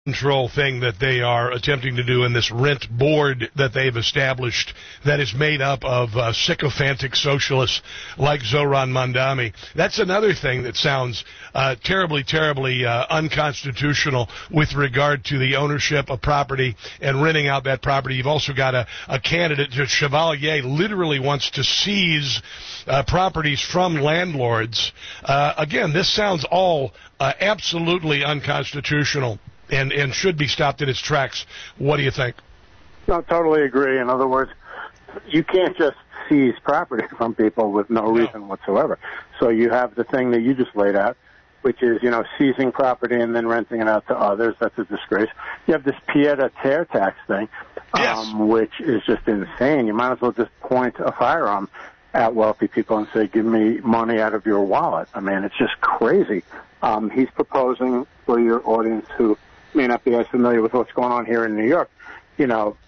control thing that they are attempting to do in this rent board that they've established that is made up of sycophantic socialists like Zoran Mandami. That's another thing that sounds terribly unconstitutional with regard to the ownership of property and renting out that property. You've also got a candidate, Chevalier, literally wants to seize properties from landlords. Again, this sounds all absolutely unconstitutional and should be stopped in its tracks. What do you think? No, totally agree. In other words, you can't just seize property from people with no reason whatsoever. So you have the thing that you just laid out, which is, seizing property and then renting it out to others. That's a disgrace. You have this pied-à-terre tax thing, which is just insane. You might as well just point a firearm at wealthy people and say, give me money out of your wallet. I mean, it's just crazy. He's proposing, for your audience who may not be as familiar with what's going on here in New York, a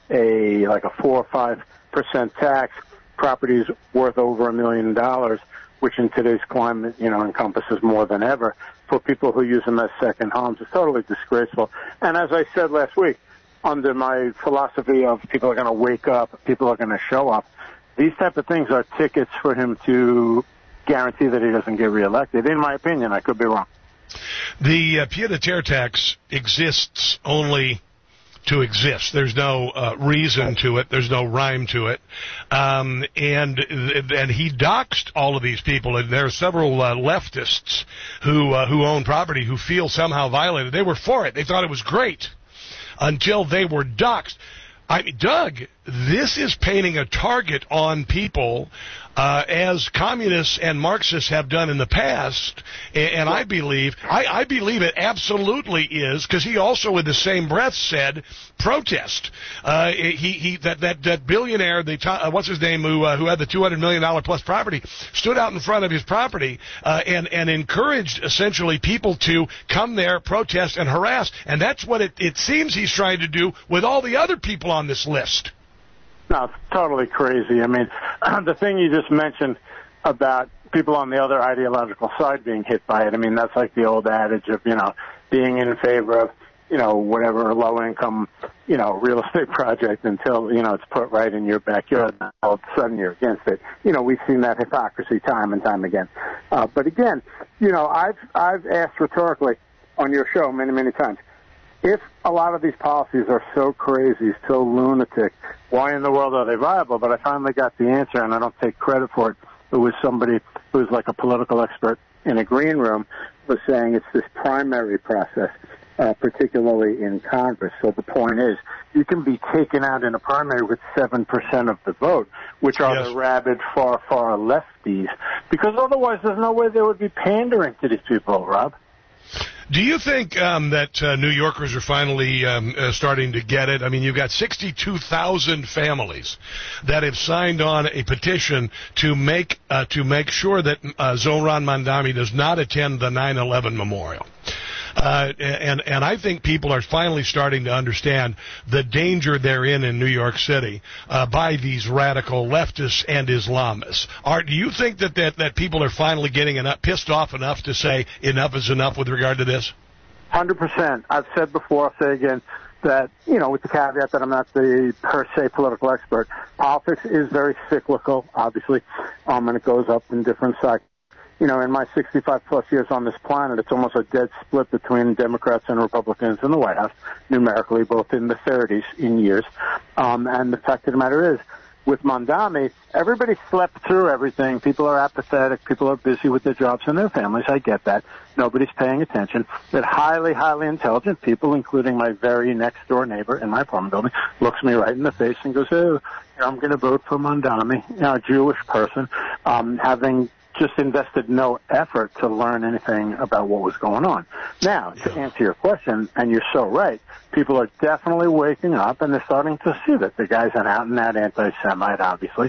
4 or 5% tax, properties worth over $1 million, which in today's climate, encompasses more than ever for people who use them as second homes. It's totally disgraceful. And as I said last week, under my philosophy of people are going to wake up, people are going to show up, these type of things are tickets for him to guarantee that he doesn't get reelected. In my opinion, I could be wrong. The pied-à-terre tax exists only to exist. There's no reason to it. There's no rhyme to it. And he doxed all of these people. And there are several leftists who own property who feel somehow violated. They were for it. They thought it was great until they were doxed. I mean, Doug, this is painting a target on people as communists and Marxists have done in the past, and I believe it absolutely is, because he also, in the same breath, said protest. That billionaire, what's his name, who had the $200 million plus property, stood out in front of his property and encouraged essentially people to come there, protest, and harass, and that's what it seems he's trying to do with all the other people on this list. No, it's totally crazy. I mean, the thing you just mentioned about people on the other ideological side being hit by it, I mean, that's like the old adage of, being in favor of, whatever low-income, real estate project until, it's put right in your backyard. All of a sudden you're against it. We've seen that hypocrisy time and time again. But again, I've asked rhetorically on your show many, many times, if a lot of these policies are so crazy, so lunatic, why in the world are they viable? But I finally got the answer, and I don't take credit for it. It was somebody who was like a political expert in a green room was saying it's this primary process, particularly in Congress. So the point is, you can be taken out in a primary with 7% of the vote, which are the rabid, far, far lefties, because otherwise there's no way they would be pandering to these people, Rob. Do you think that New Yorkers are finally starting to get it? I mean, you've got 62,000 families that have signed on a petition to make sure that Zoran Mandami does not attend the 9/11 memorial. And I think people are finally starting to understand the danger they're in New York City by these radical leftists and Islamists. Do you think that people are finally getting pissed off enough to say enough is enough with regard to this? 100%. I've said before, I'll say again, that, with the caveat that I'm not the per se political expert, politics is very cyclical, obviously, and it goes up in different cycles. In my 65-plus years on this planet, it's almost a dead split between Democrats and Republicans in the White House, numerically, both in the 30s in years. And the fact of the matter is, with Mandami, everybody slept through everything. People are apathetic. People are busy with their jobs and their families. I get that. Nobody's paying attention. But highly, highly intelligent people, including my very next-door neighbor in my apartment building, looks me right in the face and goes, I'm going to vote for Mandami, a Jewish person, having just invested no effort to learn anything about what was going on. Now, to answer your question, and you're so right, people are definitely waking up, and they're starting to see that the guy's an out-and-out anti-Semite, obviously.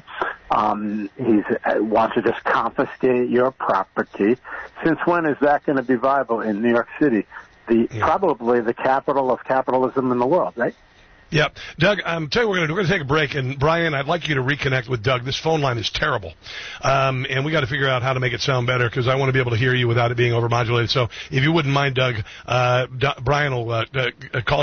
He wants to just confiscate your property. Since when is that going to be viable in New York City, probably the capital of capitalism in the world, right? Yep. Doug, tell you what we're going to take a break, and Brian, I'd like you to reconnect with Doug. This phone line is terrible, and we got to figure out how to make it sound better because I want to be able to hear you without it being overmodulated. So if you wouldn't mind, Doug, Brian will call